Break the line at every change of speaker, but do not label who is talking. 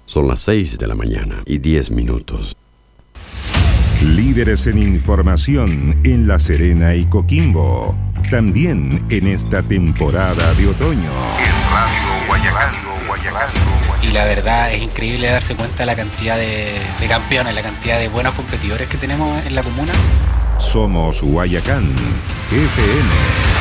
Son las 6:10 a.m.
Líderes en información en La Serena y Coquimbo. También en esta temporada de otoño. En Radio Guayacán.
Y la verdad es increíble darse cuenta de la cantidad de campeones, la cantidad de buenos competidores que tenemos en la comuna.
Somos Guayacán FM.